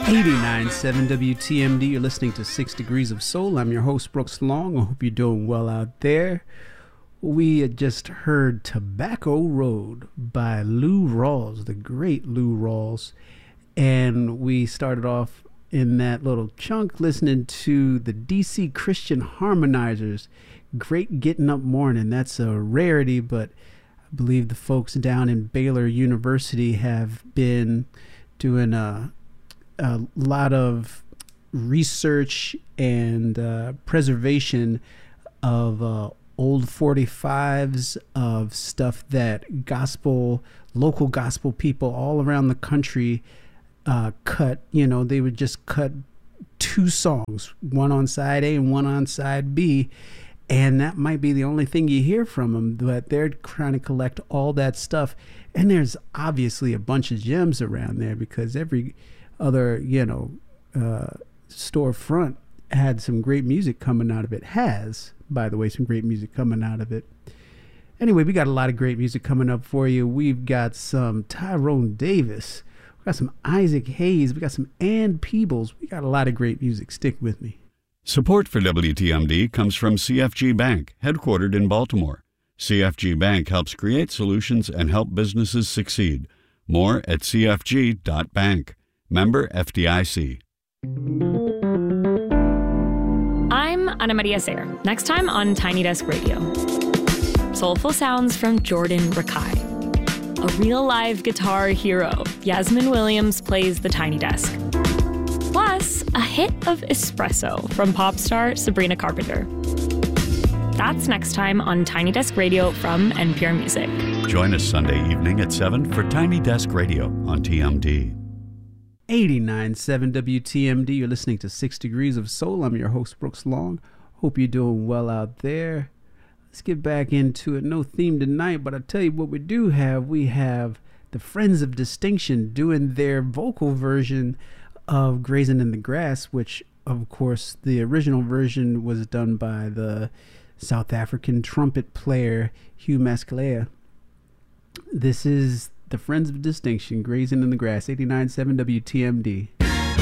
89.7 WTMD. You're listening to 6 Degrees of Soul. I'm your host, Brooks Long. I hope you're doing well out there. We had just heard Tobacco Road by Lou Rawls, the great Lou Rawls. And we started off in that little chunk listening to the DC Christian Harmonizers, Great Getting Up Morning. That's a rarity, but I believe the folks down in Baylor University have been doing a lot of research and preservation of old 45s, of stuff that local gospel people all around the country cut. You know, they would just cut two songs, one on side A and one on side B, and that might be the only thing you hear from them, but they're trying to collect all that stuff. And there's obviously a bunch of gems around there, because every other, storefront had some great music coming out of it. Has, by the way, some great music coming out of it. Anyway, we got a lot of great music coming up for you. We've got some Tyrone Davis. We got some Isaac Hayes. We got some Ann Peebles. We got a lot of great music. Stick with me. Support for WTMD comes from CFG Bank, headquartered in Baltimore. CFG Bank helps create solutions and help businesses succeed. More at cfg.bank. Member FDIC. I'm Ana Maria Sayre. Next time on Tiny Desk Radio. Soulful sounds from Jordan Rakai. A real live guitar hero, Yasmin Williams plays the Tiny Desk. Plus, a hit of espresso from pop star Sabrina Carpenter. That's next time on Tiny Desk Radio from NPR Music. Join us Sunday evening at 7 for Tiny Desk Radio on TMD. 89.7 WTMD. You're listening to 6 Degrees of Soul. I'm your host, Brooks Long. Hope you're doing well out there. Let's get back into it. No theme tonight, but I tell you what we do have. We have the Friends of Distinction doing their vocal version of Grazing in the Grass, which, of course, the original version was done by the South African trumpet player Hugh Masekela. This is the Friends of Distinction, Grazing in the Grass, 89.7 WTMD.